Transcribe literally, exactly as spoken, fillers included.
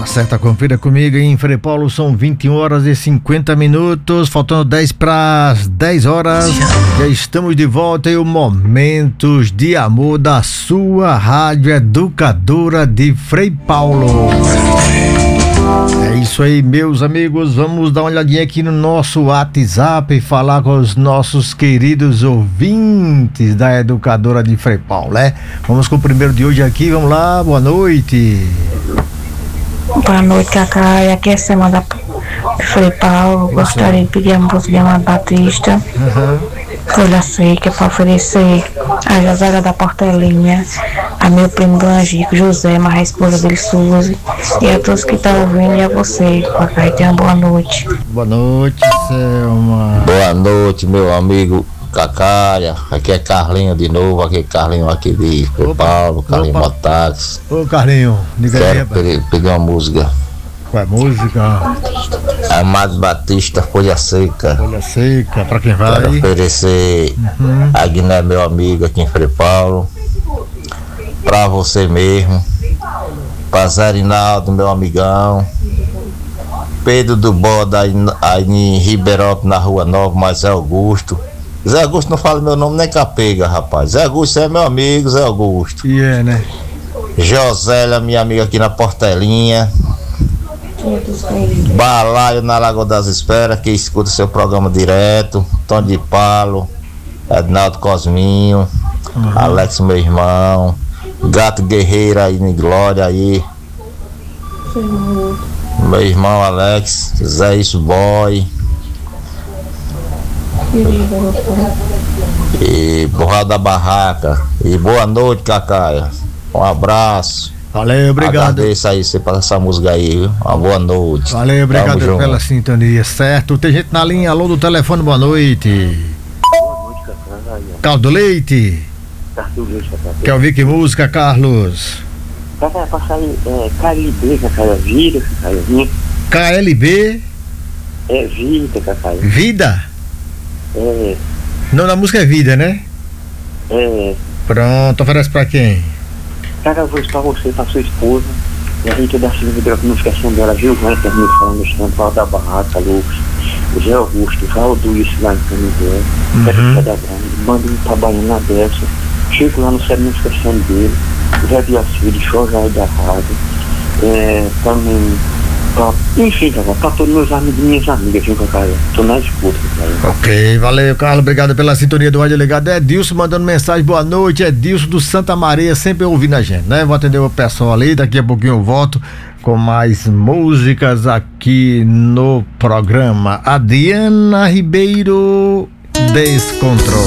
certo, confira comigo em Frei Paulo, são vinte e uma horas e cinquenta minutos, faltando dez para as dez horas, já estamos de volta em o Momentos de Amor da sua Rádio Educadora de Frei Paulo. É isso aí, meus amigos, vamos dar uma olhadinha aqui no nosso WhatsApp e falar com os nossos queridos ouvintes da Educadora de Frei Paulo, né? Vamos com o primeiro de hoje aqui, vamos lá, boa noite. Boa noite, Cacá. Aqui é a semana da Frei Paulo. Gostaria de pedir a música de Amado Batista, uhum. Folha Seca, para oferecer a Josélia da Portelinha, a meu primo Brangico, José, mas a esposa dele, Suzy, e a todos que estão ouvindo e a você, Cacá. E tenha uma boa noite. Boa noite, Selma. Boa noite, meu amigo Cacaia. Aqui é Carlinho de novo, aqui é Carlinho aqui de Frei Paulo, Carlinho Motax. Ô Carlinho, diga aí, Quero pedir uma música. Qual é a música? Amado Batista, Folha Seca. Folha Seca, pra quem vai? Quero oferecer uhum. a Guiné, meu amigo aqui em Frei Paulo. Pra você mesmo. Pra Zé Rinaldo, meu amigão. Pedro do Boda, aí, aí em Ribeirópolis, na Rua Nova, mas Zé Augusto. Zé Augusto não fala meu nome nem capega, rapaz. Zé Augusto é meu amigo, Zé Augusto. E é, né? Josélia, minha amiga aqui na Portelinha. Balaio na Lagoa das Esperas, que escuta seu programa direto. Tom de Palo, Ednaldo Cosminho, uhum. Alex, meu irmão. Gato Guerreiro aí em Glória aí. Uhum. Meu irmão Alex, Zé Isso Boy. E Borrada da Barraca. E boa noite, Cacaia. Um abraço. Valeu, obrigado. Agradeço aí você para essa música aí, viu? Uma boa noite. Valeu, obrigado Tamo pela junto. Sintonia, certo? Tem gente na linha, alô do telefone, boa noite. Boa noite, Cacaia. Carlos do Leite. Carlos do Leite, Cacaia. Quer ouvir que música, Carlos? Cacaia, passar é, K L B, Cacaia, vida, Cacaia. K L B? É vida, Cacaia. Vida? É. Não, na música é Vida, né? É. Pronto, oferece pra quem? Cara, eu vou pra você, pra sua esposa. E a gente da Silvia da comunicação dela, Gilvana, terminou falando esse tempo, Val da Barraca, Lucas, o Zé Augusto, Valdo, isso lá em Canidé, uhum. da Grande, manda um trabalho na dessa. Chego lá no Sério Comunicação dele, Zé de Assírio, Jorge da Rádio, é, também. Pra, enfim, cara, pra todos meus amigos e minhas amigas, viu, Cacaia? Tô na escuta, Cacaia. Ok, valeu, Carlos, obrigado pela sintonia do Rádio Ligado. É Edilson mandando mensagem, boa noite, Edilson do Santa Maria, sempre ouvindo a gente, né? Vou atender o pessoal ali, daqui a pouquinho eu volto com mais músicas aqui no programa. A Diana Ribeiro, Descontrole.